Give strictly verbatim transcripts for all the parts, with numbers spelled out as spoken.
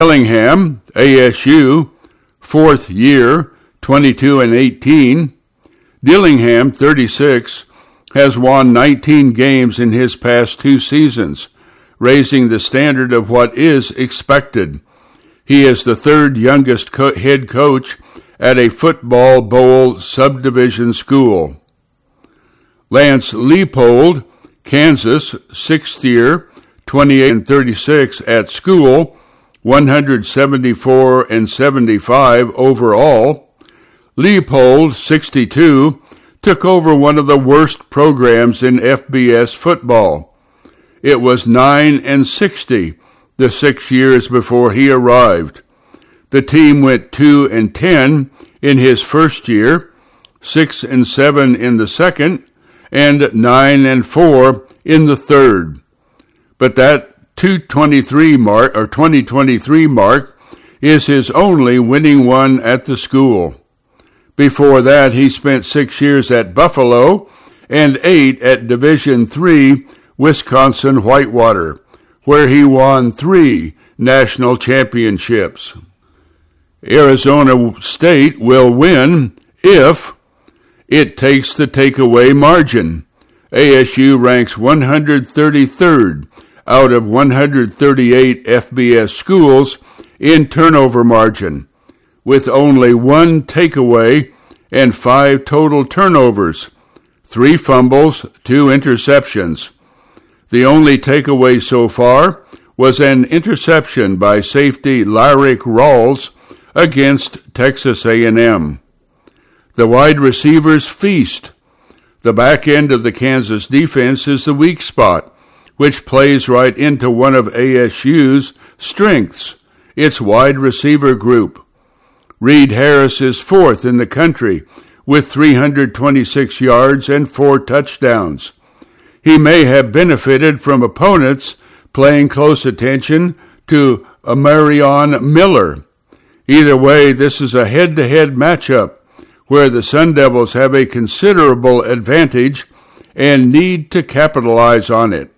Dillingham, A S U, fourth year, twenty-two and eighteen. Dillingham, thirty-six, has won nineteen games in his past two seasons, raising the standard of what is expected. He is the third youngest co- head coach at a football bowl subdivision school. Lance Leopold, Kansas, sixth year, twenty-eight and thirty-six at school, one hundred seventy-four and seventy-five overall. Leopold, sixty-two, took over one of the worst programs in F B S football. It was nine and sixty the six years before he arrived. The team went two and ten in his first year, six and seven in the second, and nine and four in the third. But that two twenty-three mark or twenty twenty-three mark is his only winning one at the school. Before that, he spent six years at Buffalo and eight at Division three Wisconsin Whitewater, where he won three national championships. Arizona State will win if it takes the takeaway margin. A S U ranks one hundred thirty-third out of one hundred thirty-eight F B S schools in turnover margin, with only one takeaway and five total turnovers, three fumbles, two interceptions. The only takeaway so far was an interception by safety Lyric Rawls against Texas A and M. The wide receivers feast. The back end of the Kansas defense is the weak spot, which plays right into one of A S U's strengths, its wide receiver group. Reed Harris is fourth in the country with three hundred twenty-six yards and four touchdowns. He may have benefited from opponents paying close attention to Amarion Miller. Either way, this is a head-to-head matchup where the Sun Devils have a considerable advantage and need to capitalize on it.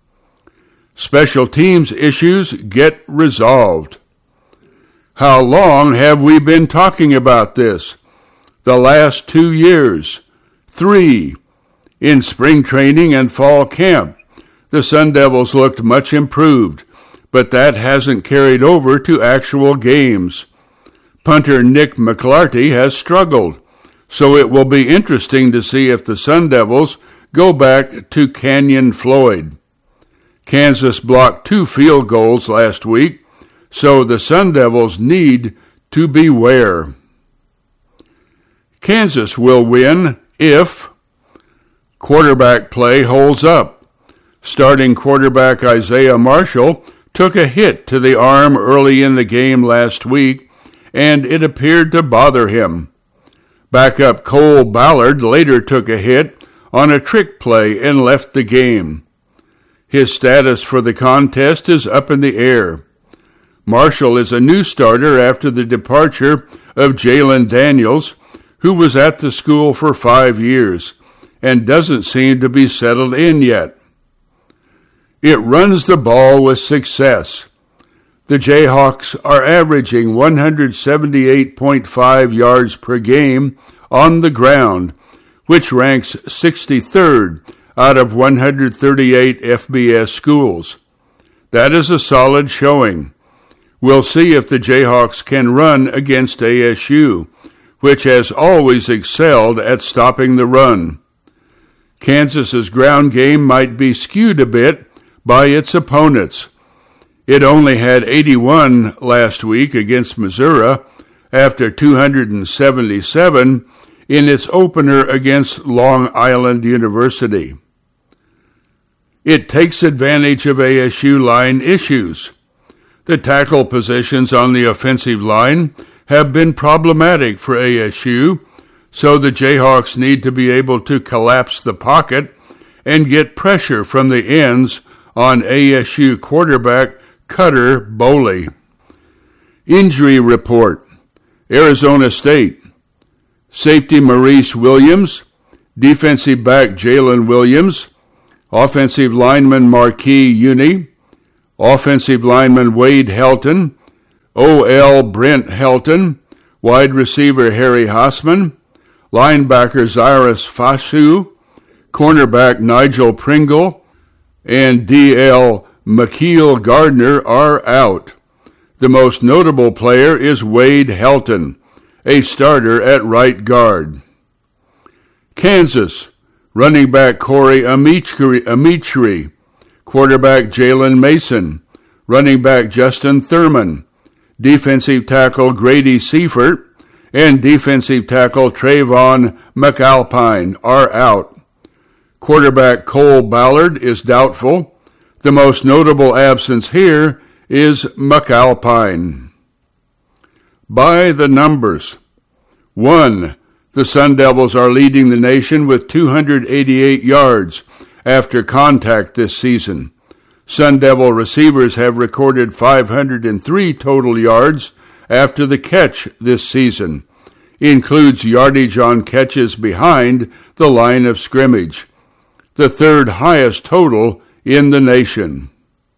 Special teams issues get resolved. How long have we been talking about this? The last two years. Three. In spring training and fall camp, the Sun Devils looked much improved, but that hasn't carried over to actual games. Punter Nick McClarty has struggled, so it will be interesting to see if the Sun Devils go back to Canyon Floyd. Kansas blocked two field goals last week, so the Sun Devils need to beware. Kansas will win if quarterback play holds up. Starting quarterback Isaiah Marshall took a hit to the arm early in the game last week, and it appeared to bother him. Backup Cole Ballard later took a hit on a trick play and left the game. His status for the contest is up in the air. Marshall is a new starter after the departure of Jalen Daniels, who was at the school for five years and doesn't seem to be settled in yet. It runs the ball with success. The Jayhawks are averaging one hundred seventy-eight point five yards per game on the ground, which ranks sixty-third out of one hundred thirty-eight F B S schools. That is a solid showing. We'll see if the Jayhawks can run against A S U, which has always excelled at stopping the run. Kansas's ground game might be skewed a bit by its opponents. It only had eighty-one last week against Missouri after two hundred seventy-seven in its opener against Long Island University. It takes advantage of A S U line issues. The tackle positions on the offensive line have been problematic for A S U, so the Jayhawks need to be able to collapse the pocket and get pressure from the ends on A S U quarterback Cutter Boley. Injury report. Arizona State. Safety Maurice Williams. Defensive back Jalen Williams. Offensive lineman Marquis Uni. Offensive lineman Wade Helton. O L Brent Helton, wide receiver Harry Hassman, linebacker Cyrus Fasu, cornerback Nigel Pringle, and D L McKeel Gardner are out. The most notable player is Wade Helton, a starter at right guard. Kansas, running back Corey Amichri, quarterback Jalen Mason, running back Justin Thurman, defensive tackle Grady Seifert, and defensive tackle Trayvon McAlpine are out. Quarterback Cole Ballard is doubtful. The most notable absence here is McAlpine. By the numbers. One, the Sun Devils are leading the nation with two hundred eighty-eight yards after contact this season. Sun Devil receivers have recorded five hundred three total yards after the catch this season. Includes yardage on catches behind the line of scrimmage, the third highest total in the nation.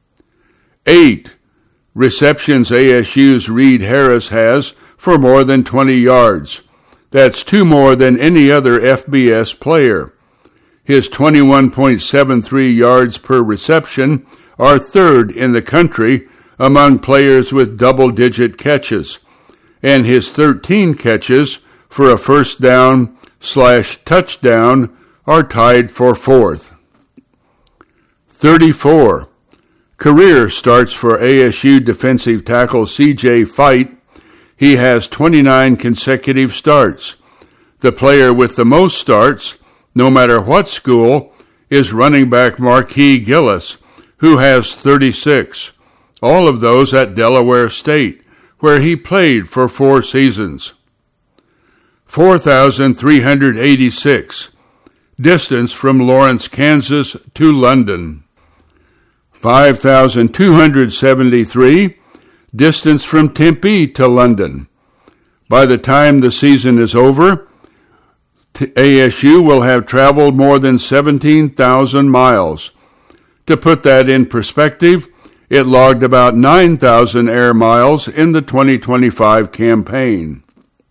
Eight, receptions A S U's Reed Harris has for more than twenty yards. That's two more than any other F B S player. His twenty-one point seven three yards per reception are third in the country among players with double-digit catches, and his thirteen catches for a first down slash touchdown are tied for fourth. thirty-four. Career starts for A S U defensive tackle C J Fite. He has twenty-nine consecutive starts. The player with the most starts, no matter what school, is running back Marquis Gillis, who has thirty-six, all of those at Delaware State, where he played for four seasons. four thousand three hundred eighty-six, distance from Lawrence, Kansas to London. five thousand two hundred seventy-three, distance from Tempe to London. By the time the season is over, A S U will have traveled more than seventeen thousand miles. To put that in perspective, it logged about nine thousand air miles in the twenty twenty-five campaign.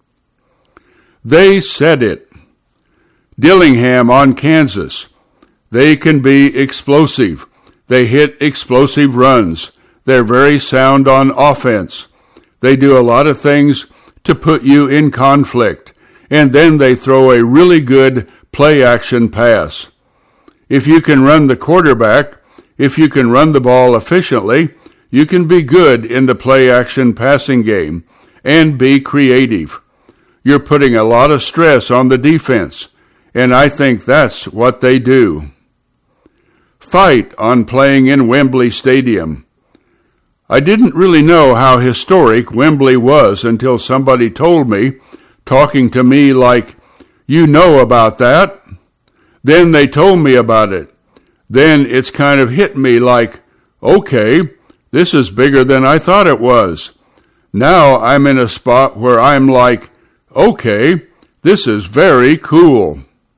They said it. Dillingham on Kansas. They can be explosive. They hit explosive runs. They're very sound on offense. They do a lot of things to put you in conflict, and then they throw a really good play-action pass. If you can run the quarterback, if you can run the ball efficiently, you can be good in the play-action passing game and be creative. You're putting a lot of stress on the defense, and I think that's what they do. Fight on playing in Wembley Stadium. I didn't really know how historic Wembley was until somebody told me, talking to me like, "You know about that?" Then they told me about it. Then it's kind of hit me like, okay, this is bigger than I thought it was. Now I'm in a spot where I'm like, okay, this is very cool.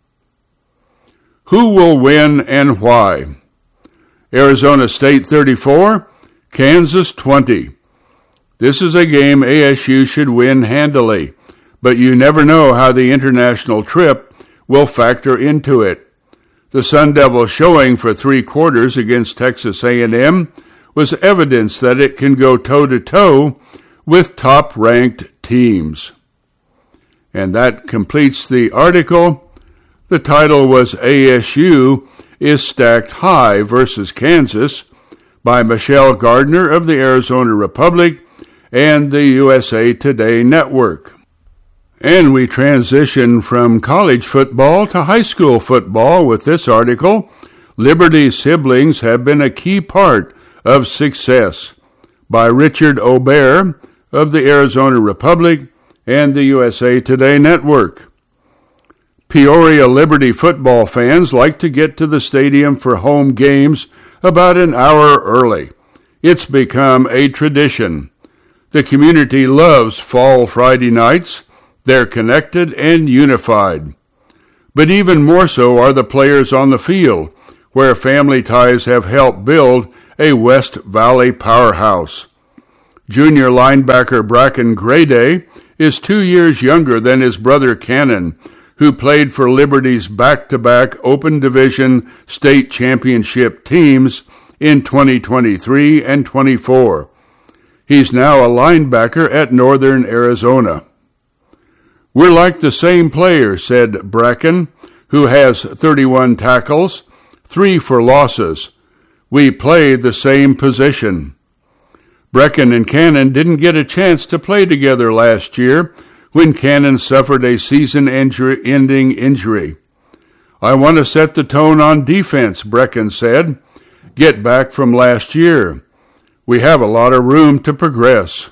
Who will win and why? Arizona State thirty-four, Kansas twenty. This is a game A S U should win handily, but you never know how the international trip will factor into it. The Sun Devil showing for three quarters against Texas A and M was evidence that it can go toe-to-toe with top-ranked teams. And that completes the article. The title was A S U is Stacked High versus Kansas by Michelle Gardner of the Arizona Republic and the U S A Today Network. And we transition from college football to high school football with this article, Liberty Siblings Have Been a Key Part of Success, by Richard Aubert of the Arizona Republic and the U S A Today Network. Peoria Liberty football fans like to get to the stadium for home games about an hour early. It's become a tradition. The community loves fall Friday nights. They're connected and unified. But even more so are the players on the field, where family ties have helped build a West Valley powerhouse. Junior linebacker Bracken Grayday is two years younger than his brother Cannon, who played for Liberty's back-to-back Open Division state championship teams in twenty twenty-three and twenty-four. He's now a linebacker at Northern Arizona. "We're like the same player," said Bracken, who has thirty-one tackles, three for losses. "We play the same position." Bracken and Cannon didn't get a chance to play together last year when Cannon suffered a season-ending injury. "I want to set the tone on defense," Bracken said. "Get back from last year. We have a lot of room to progress."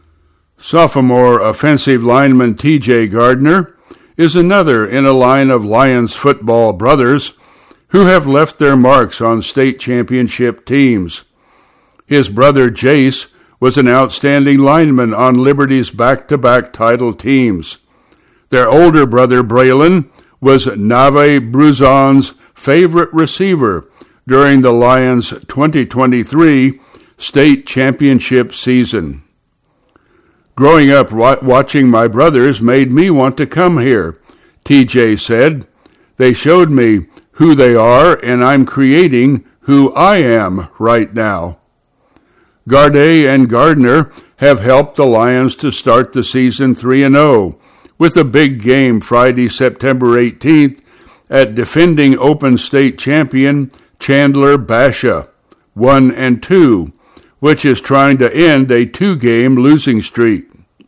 Sophomore offensive lineman T J Gardner is another in a line of Lions football brothers who have left their marks on state championship teams. His brother Jace was an outstanding lineman on Liberty's back-to-back title teams. Their older brother Braylon was Nave Bruzon's favorite receiver during the Lions' twenty twenty-three state championship season. "Growing up watching my brothers made me want to come here," T J said. "They showed me who they are, and I'm creating who I am right now." Garday and Gardner have helped the Lions to start the season three and oh, with a big game Friday, September eighteenth, at defending Open State champion Chandler Basha, one and two, which is trying to end a two-game losing streak.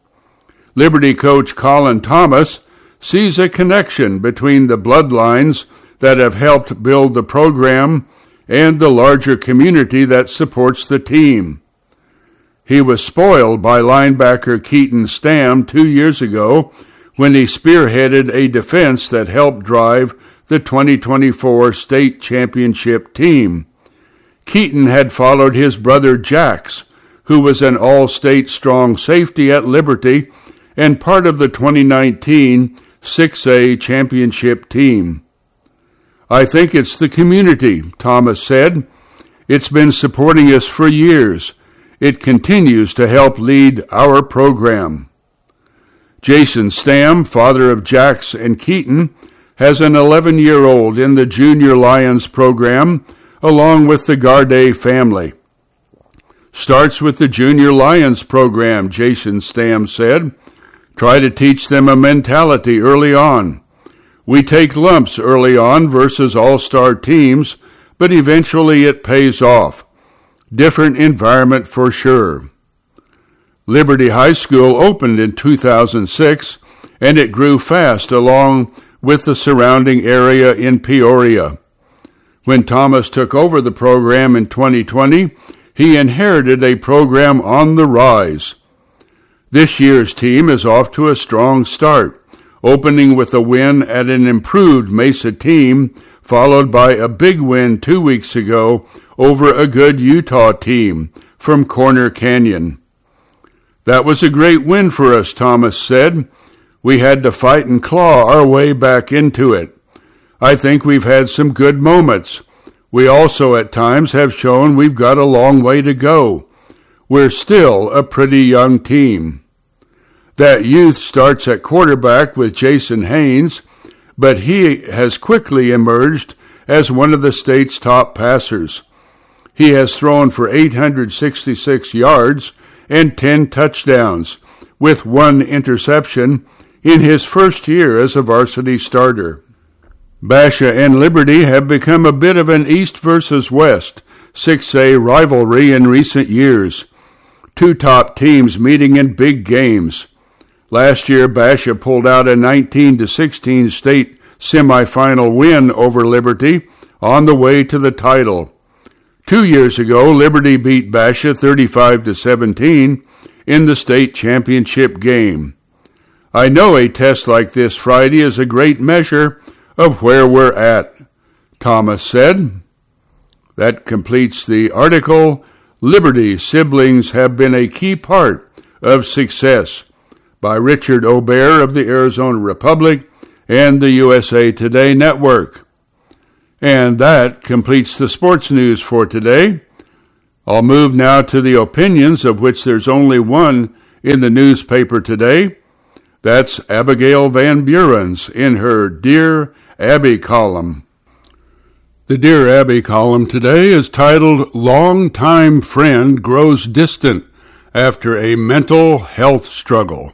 Liberty coach Colin Thomas sees a connection between the bloodlines that have helped build the program and the larger community that supports the team. He was spoiled by linebacker Keaton Stam two years ago when he spearheaded a defense that helped drive the twenty twenty-four state championship team. Keaton had followed his brother Jax, who was an all-state strong safety at Liberty and part of the twenty nineteen six A championship team. "I think it's the community," Thomas said. "It's been supporting us for years. It continues to help lead our program." Jason Stam, father of Jax and Keaton, has an eleven-year-old in the Junior Lions program, along with the Garday family. "Starts with the Junior Lions program," Jason Stam said. "Try to teach them a mentality early on. We take lumps early on versus all-star teams, but eventually it pays off. Different environment for sure." Liberty High School opened in two thousand six, and it grew fast along with the surrounding area in Peoria. When Thomas took over the program in twenty twenty, he inherited a program on the rise. This year's team is off to a strong start, opening with a win at an improved Mesa team, followed by a big win two weeks ago over a good Utah team from Corner Canyon. "That was a great win for us," Thomas said. "We had to fight and claw our way back into it. I think we've had some good moments. We also at times have shown we've got a long way to go. We're still a pretty young team." That youth starts at quarterback with Jason Haynes, but he has quickly emerged as one of the state's top passers. He has thrown for eight hundred sixty-six yards and ten touchdowns, with one interception in his first year as a varsity starter. Basha and Liberty have become a bit of an East versus West six A rivalry in recent years. Two top teams meeting in big games. Last year, Basha pulled out a nineteen to sixteen state semifinal win over Liberty on the way to the title. Two years ago, Liberty beat Basha thirty-five to seventeen in the state championship game. "I know a test like this Friday is a great measure of where we're at," Thomas said. That completes the article, "Liberty Siblings Have Been a Key Part of Success," by Richard Aubert of the Arizona Republic and the U S A Today Network. And that completes the sports news for today. I'll move now to the opinions, of which there's only one in the newspaper today. That's Abigail Van Buren's in her Dear Abby column. The Dear Abby column today is titled Longtime Friend Grows Distant After a Mental Health Struggle.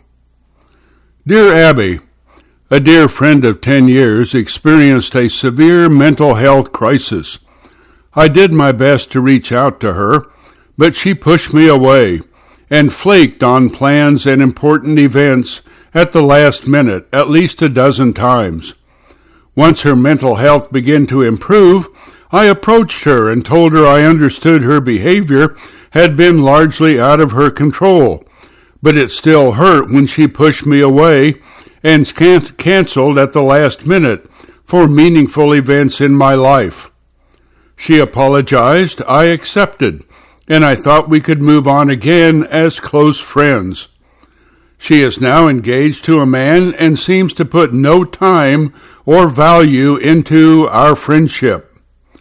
Dear Abby, a dear friend of ten years experienced a severe mental health crisis. I did my best to reach out to her, but she pushed me away and flaked on plans and important events at the last minute at least a dozen times. Once her mental health began to improve, I approached her and told her I understood her behavior had been largely out of her control, but it still hurt when she pushed me away and can- canceled at the last minute for meaningful events in my life. She apologized, I accepted, and I thought we could move on again as close friends. She is now engaged to a man and seems to put no time or value into our friendship.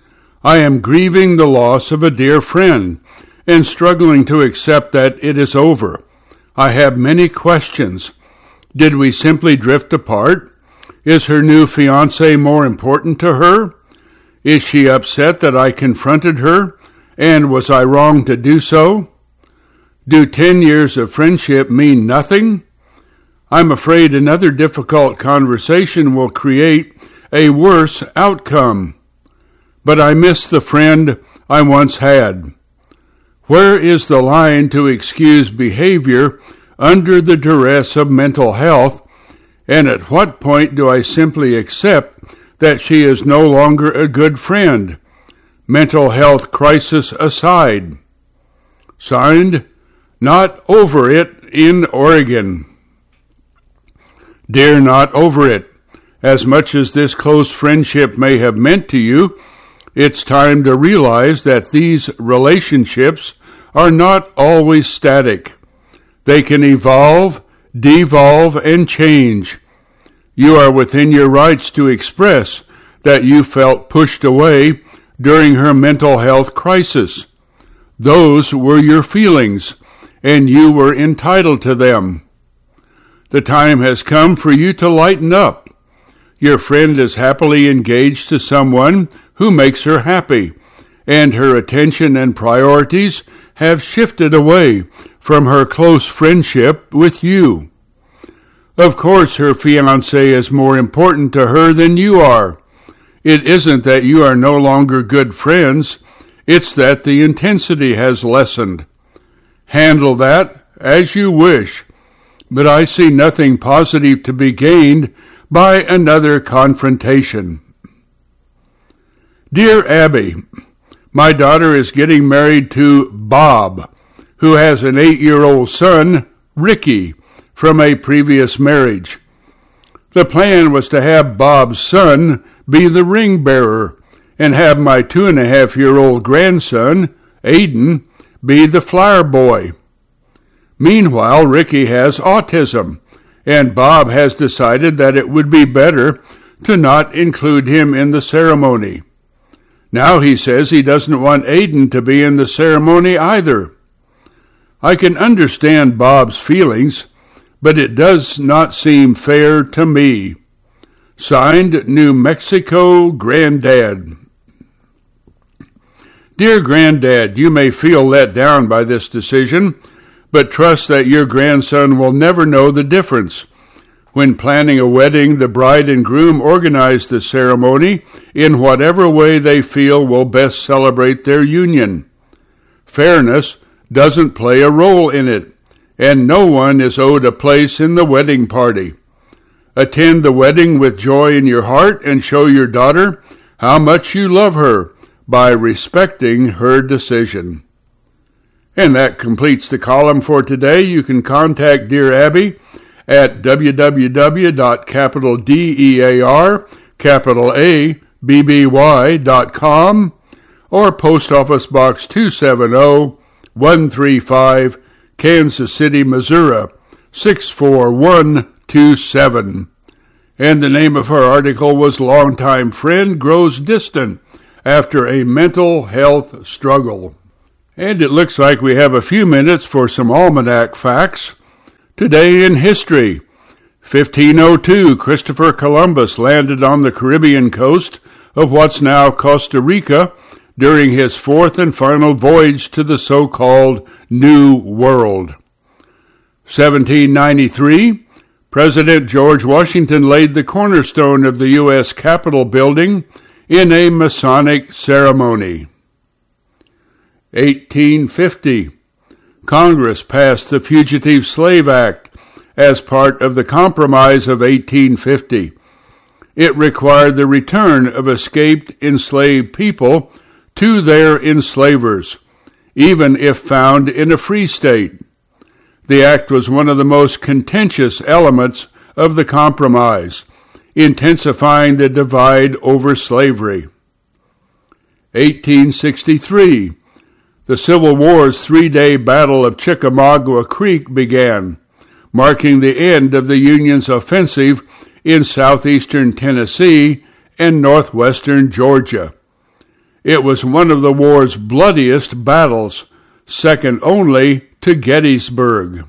I am grieving the loss of a dear friend and struggling to accept that it is over. I have many questions. Did we simply drift apart? Is her new fiancé more important to her? Is she upset that I confronted her, and was I wrong to do so? Do ten years of friendship mean nothing? I'm afraid another difficult conversation will create a worse outcome. But I miss the friend I once had. Where is the line to excuse behavior under the duress of mental health, and at what point do I simply accept that she is no longer a good friend, mental health crisis aside? Signed, Not Over It in Oregon. Dear Not Over It, as much as this close friendship may have meant to you, it's time to realize that these relationships are not always static. They can evolve, devolve, and change. You are within your rights to express that you felt pushed away during her mental health crisis. Those were your feelings, and you were entitled to them. The time has come for you to lighten up. Your friend is happily engaged to someone who makes her happy, and her attention and priorities have shifted away from her close friendship with you. Of course, her fiancé is more important to her than you are. It isn't that you are no longer good friends. It's that the intensity has lessened. Handle that as you wish, but I see nothing positive to be gained by another confrontation. Dear Abby, my daughter is getting married to Bob, who has an eight-year-old son, Ricky, from a previous marriage. The plan was to have Bob's son be the ring bearer and have my two-and-a-half-year-old grandson, Aiden, be the flower boy. Meanwhile, Ricky has autism, and Bob has decided that it would be better to not include him in the ceremony. Now he says he doesn't want Aiden to be in the ceremony either. I can understand Bob's feelings, but it does not seem fair to me. Signed, New Mexico Granddad. Dear Granddad, you may feel let down by this decision, but trust that your grandson will never know the difference. When planning a wedding, the bride and groom organize the ceremony in whatever way they feel will best celebrate their union. Fairness doesn't play a role in it, and no one is owed a place in the wedding party. Attend the wedding with joy in your heart and show your daughter how much you love her by respecting her decision. And that completes the column for today. You can contact Dear Abby at w w w dot capital D E A R, capital A, B B Y dot com or Post Office Box two seven zero, one three five, Kansas City, Missouri, six four one two seven. And the name of her article was Longtime Friend Grows Distant After a Mental Health Struggle. And it looks like we have a few minutes for some almanac facts. Today in history, fifteen oh two, Christopher Columbus landed on the Caribbean coast of what's now Costa Rica during his fourth and final voyage to the so-called New World. seventeen ninety-three, President George Washington laid the cornerstone of the U S Capitol building in a Masonic ceremony. eighteen fifty, Congress passed the Fugitive Slave Act as part of the Compromise of eighteen fifty. It required the return of escaped enslaved people to their enslavers, even if found in a free state. The act was one of the most contentious elements of the compromise, intensifying the divide over slavery. eighteen sixty-three, the Civil War's three-day Battle of Chickamauga Creek began, marking the end of the Union's offensive in southeastern Tennessee and northwestern Georgia. It was one of the war's bloodiest battles, second only to Gettysburg.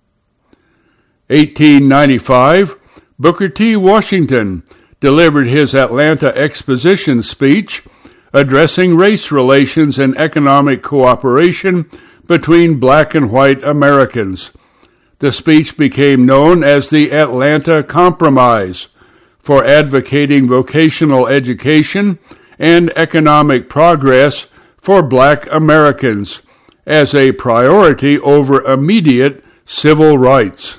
eighteen ninety-five, Booker T. Washington delivered his Atlanta Exposition speech addressing race relations and economic cooperation between black and white Americans. The speech became known as the Atlanta Compromise for advocating vocational education and economic progress for black Americans as a priority over immediate civil rights.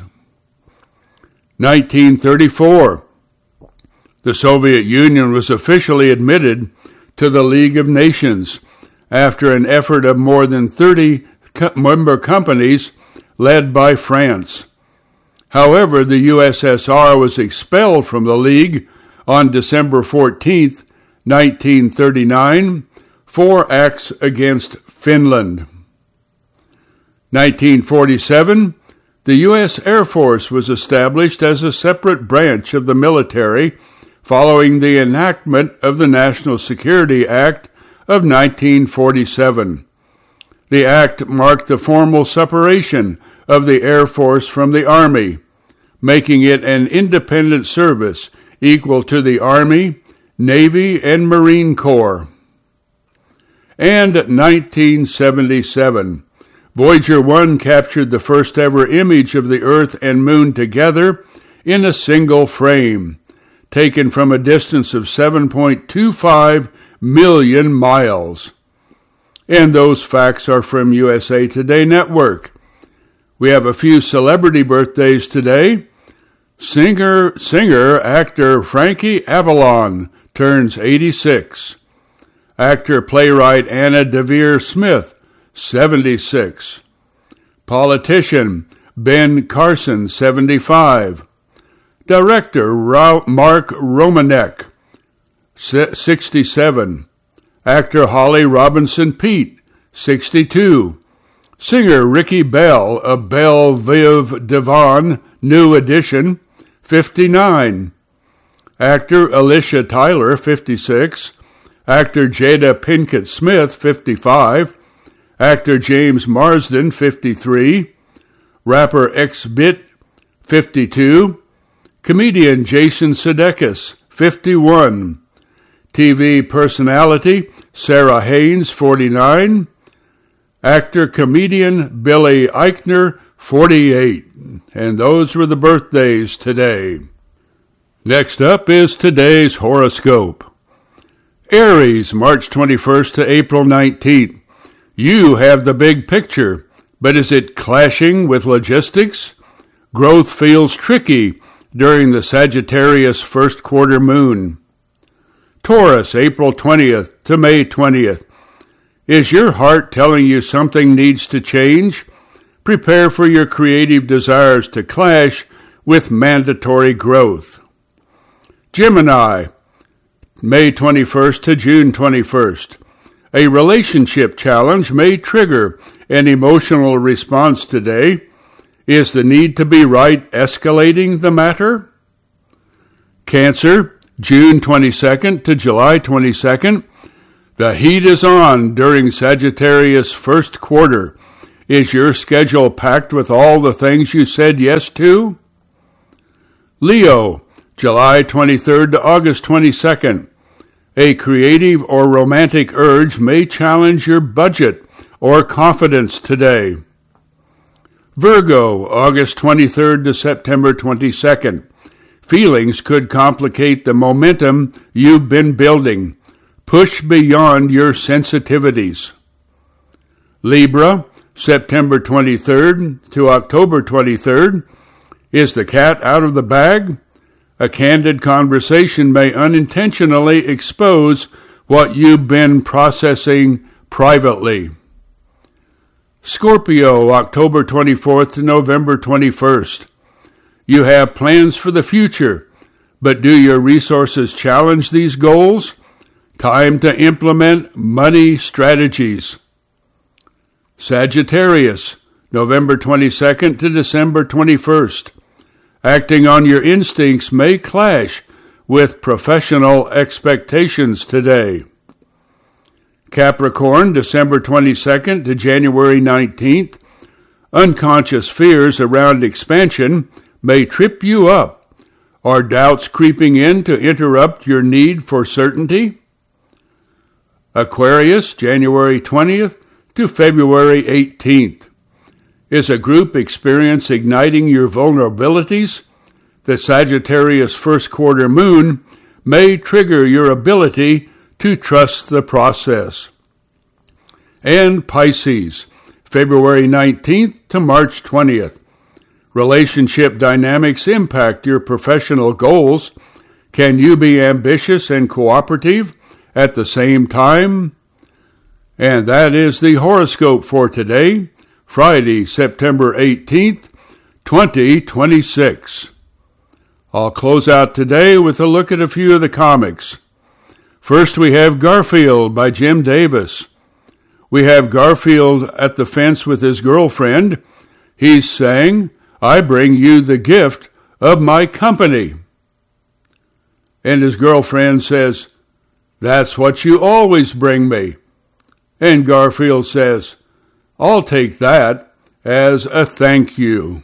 nineteen thirty-four, the Soviet Union was officially admitted to the League of Nations after an effort of more than thirty member companies led by France. However, the U S S R was expelled from the League on December fourteenth, nineteen thirty-nine, for acts against Finland. nineteen forty-seven, the U S Air Force was established as a separate branch of the military following the enactment of the National Security Act of nineteen forty-seven. The act marked the formal separation of the Air Force from the Army, making it an independent service equal to the Army, Navy, and Marine Corps. And nineteen seventy-seven, Voyager one captured the first ever image of the Earth and Moon together in a single frame, taken from a distance of seven point two five million miles. And those facts are from U S A Today Network. We have a few celebrity birthdays today. Singer, singer, actor Frankie Avalon turns eighty-six. Actor, playwright Anna Deavere Smith, seventy-six. Politician Ben Carson, seventy-five. Director Ra- Mark Romanek, sixty-seven. Actor Holly Robinson Peete, sixty-two. Singer Ricky Bell of Belle Vive Devon, New Edition, fifty-nine. Actor Alicia Tyler, fifty-six. Actor Jada Pinkett Smith, fifty-five. Actor James Marsden, fifty-three. Rapper X-Bit, fifty-two. Comedian Jason Sudeikis, fifty-one. T V personality Sarah Haynes, forty-nine. Actor-comedian Billy Eichner, forty-eight. And those were the birthdays today. Next up is today's horoscope. Aries, March twenty-first to April nineteenth. You have the big picture, but is it clashing with logistics? Growth feels tricky during the Sagittarius first quarter moon. Taurus, April twentieth to May twentieth. Is your heart telling you something needs to change? Prepare for your creative desires to clash with mandatory growth. Gemini, May twenty-first to June twenty-first. A relationship challenge may trigger an emotional response today. Is the need to be right escalating the matter? Cancer, June twenty-second to July twenty-second. The heat is on during Sagittarius' first quarter. Is your schedule packed with all the things you said yes to? Leo, July twenty-third to August twenty-second. A creative or romantic urge may challenge your budget or confidence today. Virgo, August twenty-third to September twenty-second. Feelings could complicate the momentum you've been building. Push beyond your sensitivities. Libra, September twenty-third to October twenty-third. Is the cat out of the bag? A candid conversation may unintentionally expose what you've been processing privately. Scorpio, October twenty-fourth to November twenty-first. You have plans for the future, but do your resources challenge these goals? Time to implement money strategies. Sagittarius, November twenty-second to December twenty-first. Acting on your instincts may clash with professional expectations today. Capricorn, December twenty-second to January nineteenth. Unconscious fears around expansion may trip you up. Are doubts creeping in to interrupt your need for certainty? Aquarius, January twentieth to February eighteenth. Is a group experience igniting your vulnerabilities? The Sagittarius first quarter moon may trigger your ability to trust the process. And Pisces, February nineteenth to March twentieth. Relationship dynamics impact your professional goals. Can you be ambitious and cooperative at the same time? And that is the horoscope for today, Friday, September eighteenth, twenty twenty-six. I'll close out today with a look at a few of the comics. First, we have Garfield by Jim Davis. We have Garfield at the fence with his girlfriend. He's saying, I bring you the gift of my company. And his girlfriend says, that's what you always bring me. And Garfield says, I'll take that as a thank you.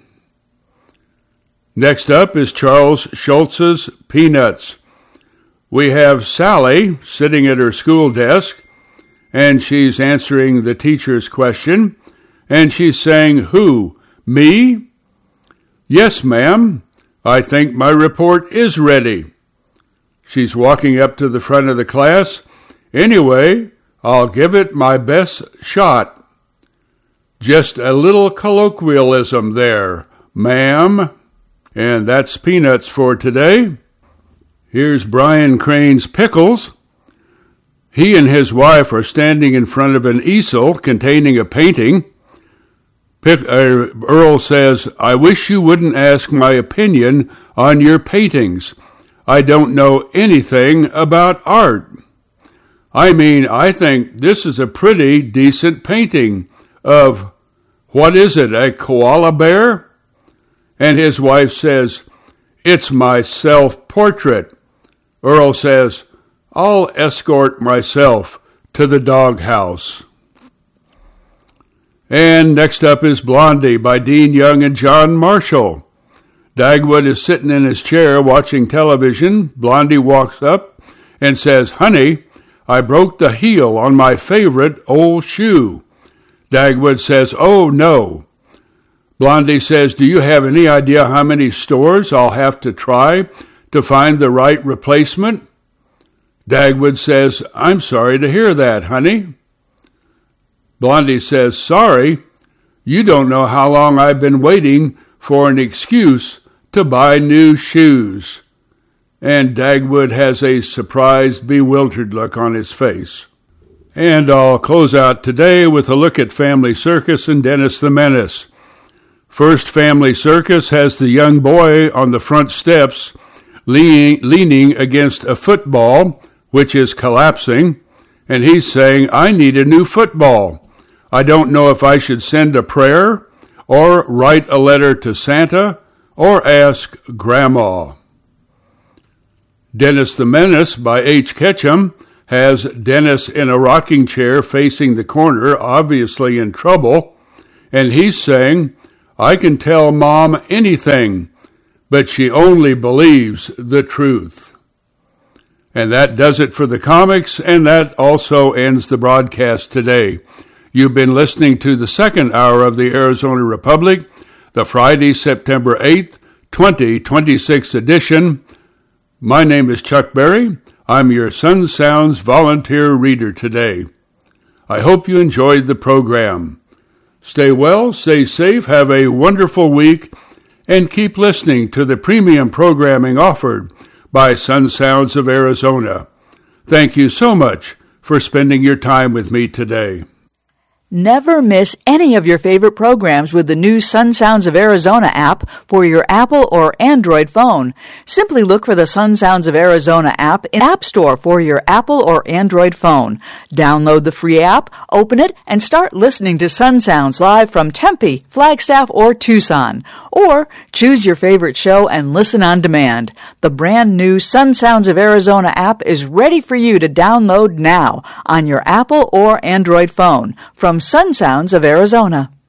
Next up is Charles Schulz's Peanuts. We have Sally sitting at her school desk, and she's answering the teacher's question, and she's saying, who, me? Yes, ma'am. I think my report is ready. She's walking up to the front of the class. Anyway, I'll give it my best shot. Just a little colloquialism there, ma'am. And that's Peanuts for today. Here's Brian Crane's Pickles. He and his wife are standing in front of an easel containing a painting. Pick, uh, Earl says, I wish you wouldn't ask my opinion on your paintings. I don't know anything about art. I mean, I think this is a pretty decent painting of, what is it, a koala bear? And his wife says, it's my self-portrait. Earl says, I'll escort myself to the doghouse. And next up is Blondie by Dean Young and John Marshall. Dagwood is sitting in his chair watching television. Blondie walks up and says, honey, I broke the heel on my favorite old shoe. Dagwood says, oh, no. Blondie says, do you have any idea how many stores I'll have to try to find the right replacement? Dagwood says, I'm sorry to hear that, honey. Blondie says, sorry, you don't know how long I've been waiting for an excuse to buy new shoes. And Dagwood has a surprised, bewildered look on his face. And I'll close out today with a look at Family Circus and Dennis the Menace. First, Family Circus has the young boy on the front steps leaning, leaning against a football, which is collapsing, and he's saying, I need a new football. I don't know if I should send a prayer or write a letter to Santa or ask Grandma. Dennis the Menace by H. Ketchum has Dennis in a rocking chair facing the corner, obviously in trouble, and he's saying, I can tell Mom anything, but she only believes the truth. And that does it for the comics, and that also ends the broadcast today. You've been listening to the second hour of the Arizona Republic, the Friday, September eighth, twenty twenty-six edition. My name is Chuck Berry. I'm your Sun Sounds volunteer reader today. I hope you enjoyed the program. Stay well, stay safe, have a wonderful week, and keep listening to the premium programming offered by Sun Sounds of Arizona. Thank you so much for spending your time with me today. Never miss any of your favorite programs with the new Sun Sounds of Arizona app for your Apple or Android phone. Simply look for the Sun Sounds of Arizona app in App Store for your Apple or Android phone. Download the free app, open it, and start listening to Sun Sounds live from Tempe, Flagstaff, or Tucson. Or choose your favorite show and listen on demand. The brand new Sun Sounds of Arizona app is ready for you to download now on your Apple or Android phone from Sun Sounds of Arizona.